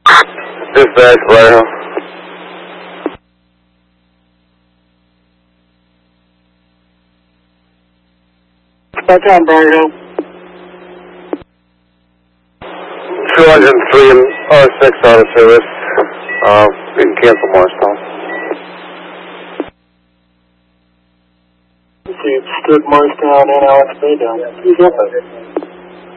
Dispatch, Blair. Back on Briar Hill. 203 and R6 out of service. We can cancel Morristown. See, it stood Morristown and Alex Bay down. Who's up there?